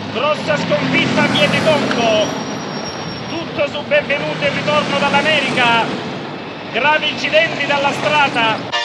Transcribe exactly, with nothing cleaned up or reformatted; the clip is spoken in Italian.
grossa sconfitta a Piedeconco, tutto su benvenuto e ritorno dall'America, gravi incidenti dalla strada.